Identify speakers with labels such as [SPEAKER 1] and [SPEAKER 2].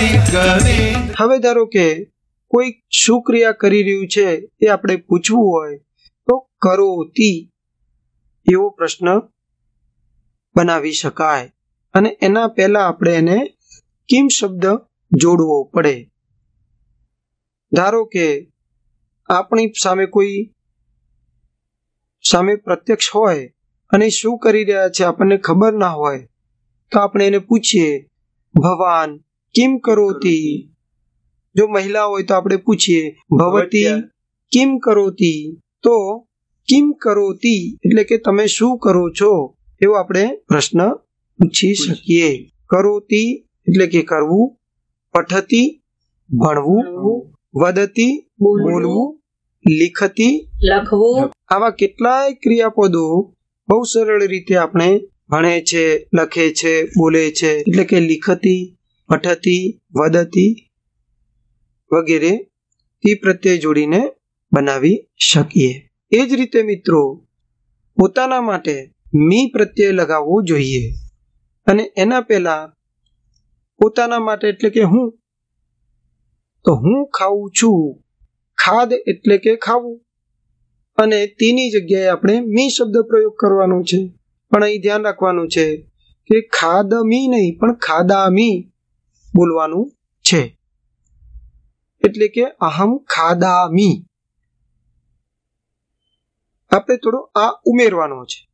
[SPEAKER 1] તારી ગણી।
[SPEAKER 2] હવે ધારો કે કોઈ શું ક્રિયા કરી રહ્યું છે એ આપણે પૂછવું હોય તો કરોતિ એવો પ્રશ્ન બનાવી શકાય અને એના પહેલા આપણે એને કિમ શબ્દ જોડવો પડે। ધારો કે આપણી સામે કોઈ પ્રત્યક્ષ હોય અને શું કરી રહ્યા છે આપણને ખબર ના હોય તો આપણે એને પૂછીએ ભવાન કિમ કરોતિ। જો મહિલા હોય તો આપણે પૂછીએ ભવતી કિમ કરોતિ। તો કિમ કરોતિ એટલે કે તમે શું કરો છો એવો આપણે પ્રશ્ન પૂછી શકીએ। કરોતિ એટલે કે કરવું, પઠતી ભણવું, વદતી બોલવું, લિખતી
[SPEAKER 3] લખવું।
[SPEAKER 2] આવા કેટલાય ક્રિયાપદો બહુ સરળ રીતે આપણે ભણે છે, લખે છે, બોલે છે એટલે કે લિખતી, પઠતી, વદતી વગેરે તી પ્રત્યય જોડીને બનાવી શકીએ। એ જ રીતે મિત્રો પોતાના માટે મી પ્રત્યય લગાવવો જોઈએ અને એના પહેલા પોતાના માટે એટલે કે હું, તો હું ખાઉં છું, ખાદ એટલે કે ખાવું અને તેની જગ્યાએ આપણે મી શબ્દ પ્રયોગ કરવાનો છે। પણ અહીં ધ્યાન રાખવાનું છે કે ખાદમી નહીં પણ ખાદામી બોલવાનું છે, એટલે કે અહમ ખાદામી આપણે થોડો આ ઉમેરવાનો છે।